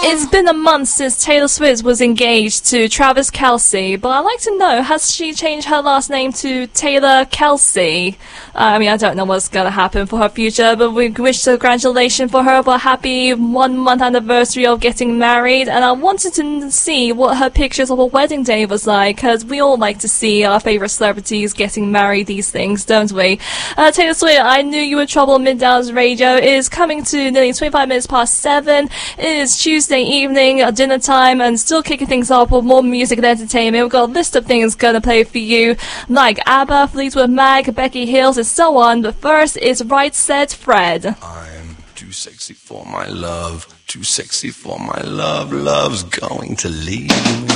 It's been a month since Taylor Swift was engaged to Travis Kelce, but I'd like to know, has she changed her last name to Taylor Kelce? I mean, I don't know what's going to happen for her future, but we wish congratulations for her for a happy 1 month anniversary of getting married, and I wanted to see what her pictures of her wedding day was like, because we all like to see our favorite celebrities getting married, these things, don't we? Taylor Swift, I Knew You Were Trouble Midtown's Radio is coming to nearly 25 minutes past 7. It is Tuesday evening, dinner time, and still kicking things off with more music and entertainment. We've got a list of things gonna play for you, like ABBA, Fleetwood Mac, Becky Hills, and so on. But first is Right Said Fred. I'm too sexy for my love, too sexy for my love. Love's going to leave me.